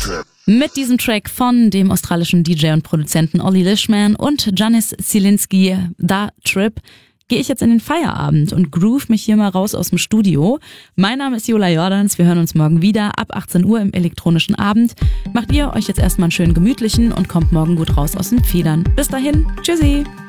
Mit diesem Track von dem australischen DJ und Produzenten Ollie Lishman und Janis Zielinski, Da Trip, gehe ich jetzt in den Feierabend und groove mich hier mal raus aus dem Studio. Mein Name ist Jola Jordans, wir hören uns morgen wieder ab 18 Uhr im elektronischen Abend. Macht ihr euch jetzt erstmal einen schönen gemütlichen und kommt morgen gut raus aus den Federn. Bis dahin, tschüssi!